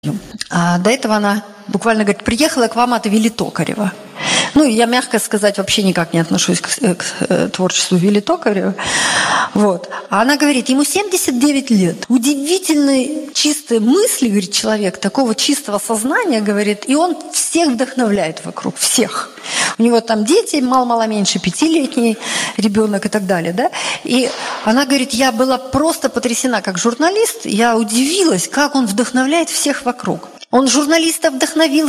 А до этого она буквально говорит: приехала к вам от Вилли Токарева. Ну, я, мягко сказать, вообще никак не отношусь к творчеству Вилли Токарева. Вот. А она говорит, ему 79 лет. Удивительные чистые мысли, говорит, человек, такого чистого сознания, говорит, и он всех вдохновляет вокруг, всех. У него там дети, мало-мало меньше 5-летний ребенок и так далее, да. И она говорит, я была просто потрясена как журналист, я удивилась, как он вдохновляет всех вокруг. Он журналистов вдохновил,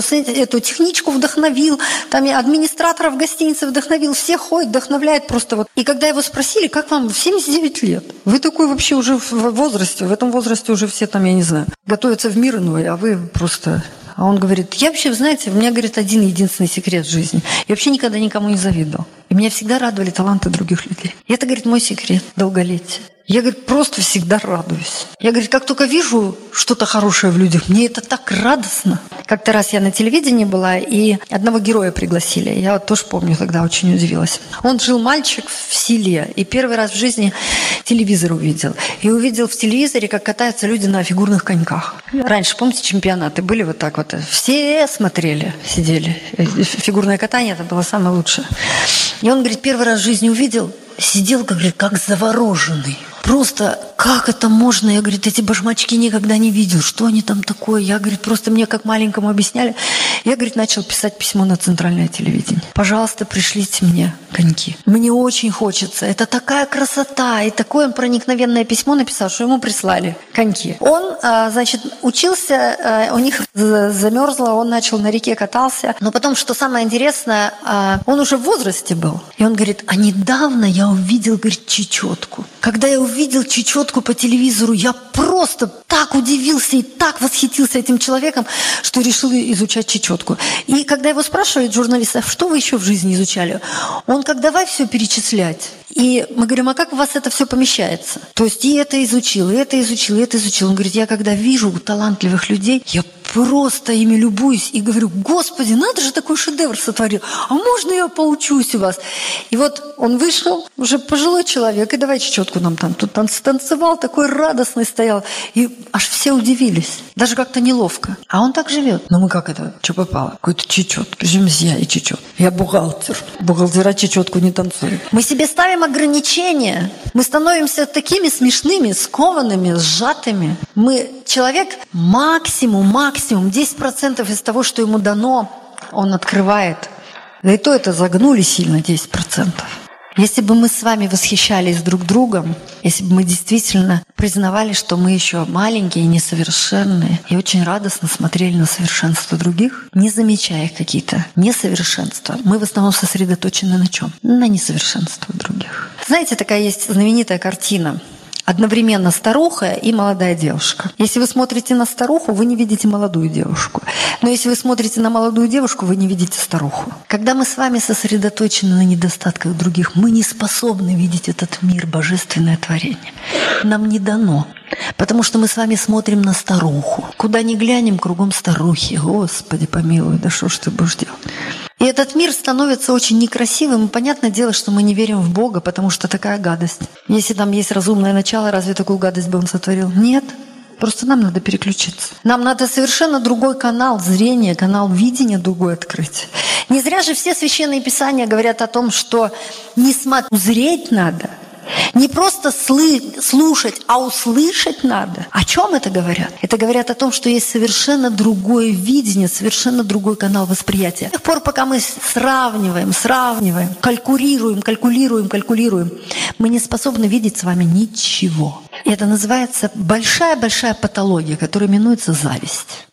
эту техничку вдохновил, там и администраторов гостиницы вдохновил, всех ходит, вдохновляет просто вот. И когда его спросили, как вам 79 лет? Вы такой вообще уже в возрасте, в этом возрасте уже все там, я не знаю, готовятся в мир иной, а вы просто... А он говорит, я вообще, знаете, у меня, говорит, один единственный секрет в жизни. Я вообще никогда никому не завидовал. И меня всегда радовали таланты других людей. И это, говорит, мой секрет долголетия. Я, говорит, просто всегда радуюсь. Я, говорит, как только вижу что-то хорошее в людях, мне это так радостно. Как-то раз я на телевидении была, и одного героя пригласили. Я вот тоже помню, тогда очень удивилась. Он жил, мальчик, в селе, и первый раз в жизни телевизор увидел. И увидел в телевизоре, как катаются люди на фигурных коньках. Раньше, помните, чемпионаты были вот так вот. Все смотрели, сидели. Фигурное катание – это было самое лучшее. И он, говорит, первый раз в жизни увидел, сидел, говорит, как завороженный. Просто как это можно? Я, говорит, эти башмачки никогда не видел. Что они там такое? Я, говорит, просто мне как маленькому объясняли. Я, говорит, начал писать письмо на центральное телевидение. Пожалуйста, пришлите мне коньки. Мне очень хочется. Это такая красота. И такое проникновенное письмо написал, что ему прислали коньки. Он, значит, учился, у них замерзло, он начал на реке катался. Но потом, что самое интересное, он уже в возрасте был. И он говорит, а недавно я увидел, говорит, чечетку. Когда я увидел чечетку по телевизору, я просто так удивился и так восхитился этим человеком, что решил изучать чечетку. И когда его спрашивают журналисты, а что вы еще в жизни изучали? Он как давай все перечислять. И мы говорим, а как у вас это все помещается? То есть и это изучил, и это изучил, и это изучил. Он говорит, я когда вижу талантливых людей, я просто ими любуюсь и говорю, Господи, надо же такой шедевр сотворил, а можно я поучусь у вас? И вот он вышел, уже пожилой человек, и давай чечетку нам там. Тут танцевал, такой радостный стоял. И аж все удивились. Даже как-то неловко. А он так живет. Ну мы как это? Что попало? Какой-то чечет. Причем я и чечет. Я бухгалтер. Бухгалтера чечетку не танцуют. Мы себе ставим ограничения. Мы становимся такими смешными, скованными, сжатыми. Человек максимум 10% из того, что ему дано, он открывает. Да и то это загнули сильно 10%. Если бы мы с вами восхищались друг другом, если бы мы действительно признавали, что мы еще маленькие, несовершенные, и очень радостно смотрели на совершенство других, не замечая их какие-то несовершенства, мы в основном сосредоточены на чем? На несовершенстве других. Знаете, такая есть знаменитая картина. Одновременно старуха и молодая девушка. Если вы смотрите на старуху, вы не видите молодую девушку. Но если вы смотрите на молодую девушку, вы не видите старуху. Когда мы с вами сосредоточены на недостатках других, мы не способны видеть этот мир, божественное творение. Нам не дано. Потому что мы с вами смотрим на старуху. Куда ни глянем, кругом старухи. Господи помилуй, да что ж ты будешь делать? И этот мир становится очень некрасивым. И понятное дело, что мы не верим в Бога, потому что такая гадость. Если там есть разумное начало, разве такую гадость бы Он сотворил? Нет. Просто нам надо переключиться. Нам надо совершенно другой канал зрения, канал видения другой открыть. Не зря же все священные писания говорят о том, что не узреть надо. Не просто слушать, а услышать надо. О чем это говорят? Это говорят о том, что есть совершенно другое видение, совершенно другой канал восприятия. С тех пор, пока мы сравниваем, калькулируем, мы не способны видеть с вами ничего. И это называется большая-большая патология, которая именуется зависть.